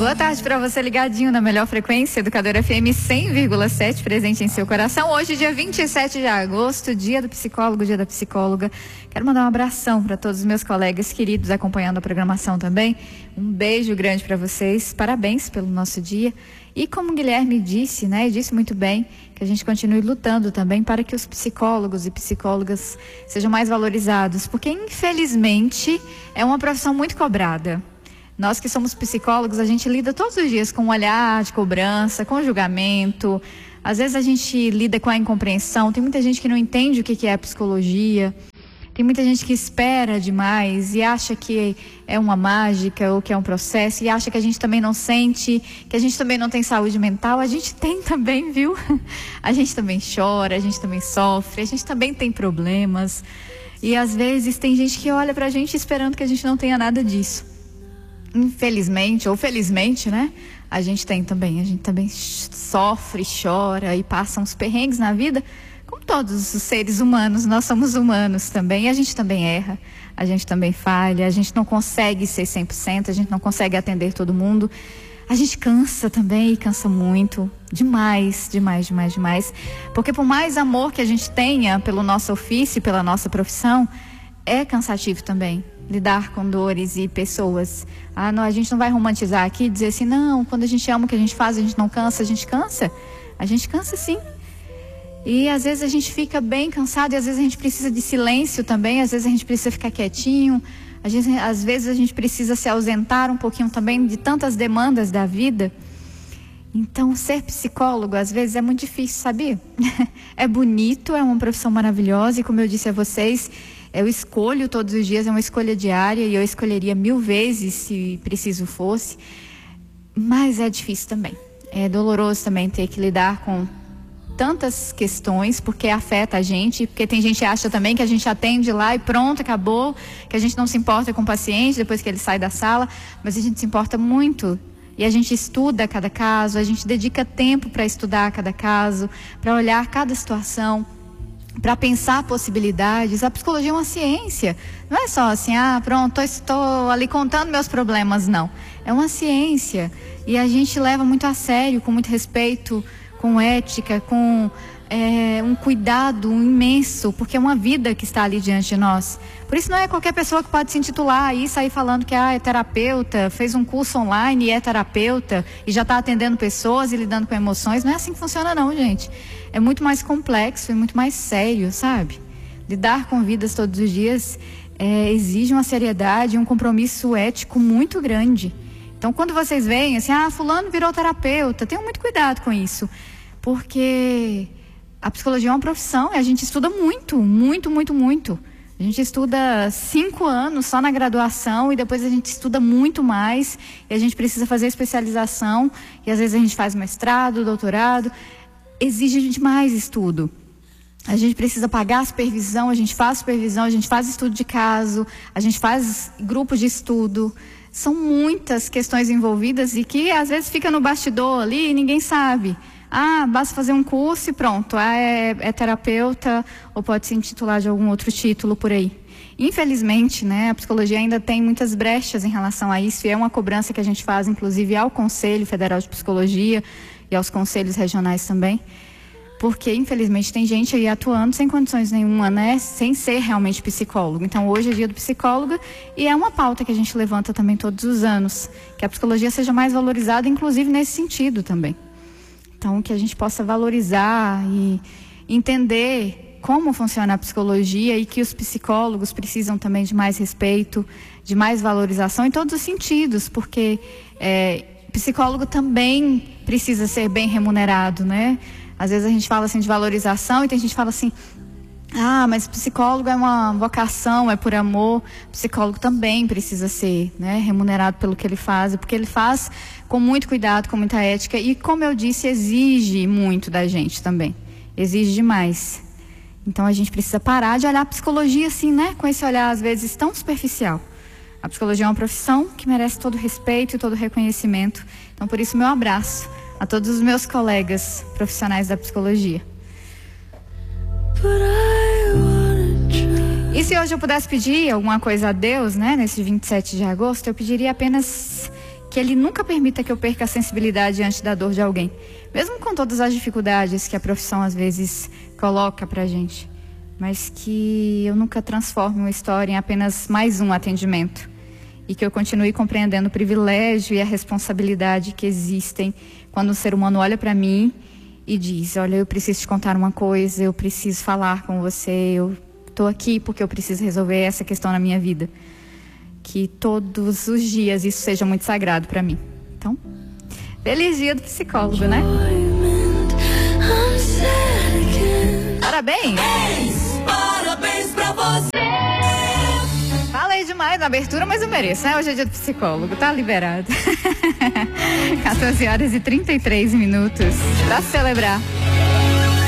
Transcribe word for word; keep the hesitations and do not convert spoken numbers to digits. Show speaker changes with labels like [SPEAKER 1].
[SPEAKER 1] Boa tarde para você ligadinho na melhor frequência, Educadora F M cem vírgula sete, presente em seu coração. Hoje, dia vinte e sete de agosto, dia do psicólogo, dia da psicóloga. Quero mandar um abração para todos os meus colegas queridos acompanhando a programação também. Um beijo grande para vocês, parabéns pelo nosso dia. E como o Guilherme disse, né, e disse muito bem, que a gente continue lutando também para que os psicólogos e psicólogas sejam mais valorizados, porque infelizmente é uma profissão muito cobrada. Nós que somos psicólogos, a gente lida todos os dias com um olhar de cobrança, com julgamento. Às vezes a gente lida com a incompreensão. Tem muita gente que não entende o que é a psicologia. Tem muita gente que espera demais e acha que é uma mágica ou que é um processo e acha que a gente também não sente, que a gente também não tem saúde mental. A gente tem também, viu? A gente também chora, a gente também sofre, a gente também tem problemas. E às vezes tem gente que olha pra gente esperando que a gente não tenha nada disso. Infelizmente, ou felizmente, né? A gente tem também, a gente também sofre, chora e passa uns perrengues na vida, como todos os seres humanos, nós somos humanos também, e a gente também erra, a gente também falha, a gente não consegue ser cem por cento, a gente não consegue atender todo mundo, a gente cansa também, e cansa muito, demais, demais, demais, demais, porque por mais amor que a gente tenha pelo nosso ofício, pela nossa profissão, é cansativo também. Lidar com dores e pessoas. Ah, não, a gente não vai romantizar aqui e dizer assim, não, quando a gente ama o que a gente faz, a gente não cansa, a gente cansa. A gente cansa sim. E às vezes a gente fica bem cansado e às vezes a gente precisa de silêncio também, às vezes a gente precisa ficar quietinho, às vezes, às vezes a gente precisa se ausentar um pouquinho também de tantas demandas da vida. Então, ser psicólogo às vezes é muito difícil, sabia? É bonito, é uma profissão maravilhosa e como eu disse a vocês, eu escolho todos os dias, é uma escolha diária e eu escolheria mil vezes se preciso fosse, mas é difícil também. É doloroso também ter que lidar com tantas questões, porque afeta a gente, porque tem gente que acha também que a gente atende lá e pronto, acabou, que a gente não se importa com o paciente depois que ele sai da sala, mas a gente se importa muito. E a gente estuda cada caso, a gente dedica tempo para estudar cada caso, para olhar cada situação, para pensar possibilidades. A psicologia é uma ciência, não é só assim, ah, pronto, estou ali contando meus problemas, não. É uma ciência e a gente leva muito a sério, com muito respeito, com ética, com é, um cuidado imenso, porque é uma vida que está ali diante de nós. Por isso não é qualquer pessoa que pode se intitular e sair falando que ah, é terapeuta, fez um curso online e é terapeuta e já está atendendo pessoas e lidando com emoções. Não é assim que funciona não, gente. É muito mais complexo e muito mais sério, sabe? Lidar com vidas todos os dias é, exige uma seriedade e um compromisso ético muito grande. Então, quando vocês veem assim, ah, fulano virou terapeuta, tenham muito cuidado com isso, porque a psicologia é uma profissão e a gente estuda muito, muito, muito, muito. A gente estuda cinco anos só na graduação e depois a gente estuda muito mais e a gente precisa fazer especialização e às vezes a gente faz mestrado, doutorado. Exige demais estudo. A gente precisa pagar a supervisão, a gente faz supervisão, a gente faz estudo de caso, a gente faz grupos de estudo. São muitas questões envolvidas e que às vezes fica no bastidor ali e ninguém sabe. Ah, basta fazer um curso e pronto, ah, é, é terapeuta ou pode se intitular de algum outro título por aí. Infelizmente, né, a psicologia ainda tem muitas brechas em relação a isso e é uma cobrança que a gente faz, inclusive, ao Conselho Federal de Psicologia e aos conselhos regionais também, porque infelizmente tem gente aí atuando sem condições nenhuma, né, sem ser realmente psicólogo. Então hoje é dia do psicólogo e é uma pauta que a gente levanta também todos os anos, que a psicologia seja mais valorizada, inclusive nesse sentido também. Então que a gente possa valorizar e entender como funciona a psicologia e que os psicólogos precisam também de mais respeito, de mais valorização em todos os sentidos, porque é, psicólogo também precisa ser bem remunerado, né? Às vezes a gente fala assim de valorização e tem gente que fala assim, ah, mas psicólogo é uma vocação, é por amor. Psicólogo também precisa ser, né, remunerado pelo que ele faz, porque ele faz com muito cuidado, com muita ética e, como eu disse, exige muito da gente também, exige demais. Então a gente precisa parar de olhar a psicologia assim, né, com esse olhar às vezes tão superficial. A psicologia é uma profissão que merece todo o respeito e todo o reconhecimento. Então por isso meu abraço a todos os meus colegas profissionais da psicologia. E se hoje eu pudesse pedir alguma coisa a Deus, né, nesse vinte e sete de agosto, eu pediria apenas que Ele nunca permita que eu perca a sensibilidade diante da dor de alguém, mesmo com todas as dificuldades que a profissão às vezes coloca pra gente, mas que eu nunca transforme uma história em apenas mais um atendimento, e que eu continue compreendendo o privilégio e a responsabilidade que existem quando um ser humano olha pra mim e diz: olha, eu preciso te contar uma coisa, eu preciso falar com você, eu tô aqui porque eu preciso resolver essa questão na minha vida. Que todos os dias isso seja muito sagrado para mim. Então, feliz dia do psicólogo, né? Parabéns!
[SPEAKER 2] Parabéns pra você!
[SPEAKER 1] Falei demais na abertura, mas eu mereço, né? Hoje é dia do psicólogo, tá liberado. quatorze horas e trinta e três minutos. Pra celebrar.